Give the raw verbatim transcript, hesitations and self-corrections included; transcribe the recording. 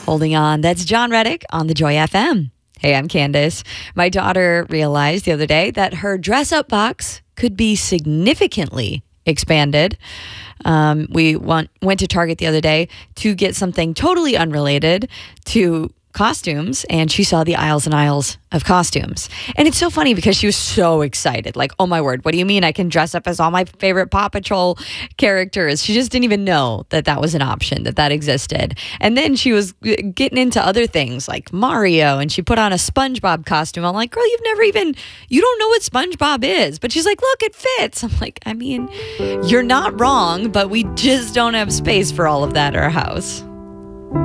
Holding On. That's John Reddick on the Joy F M. Hey, I'm Candace. My daughter realized the other day that her dress-up box could be significantly expanded. Um, we want, went to Target the other day to get something totally unrelated to costumes, and she saw the aisles and aisles of costumes. And it's so funny because she was so excited. Like, oh my word, what do you mean I can dress up as all my favorite Paw Patrol characters? She just didn't even know that that was an option, that that existed. And then she was getting into other things like Mario, and she put on a SpongeBob costume. I'm like, girl, you've never even, you don't know what SpongeBob is. But she's like, look, it fits. I'm like, I mean, you're not wrong, but we just don't have space for all of that at our house.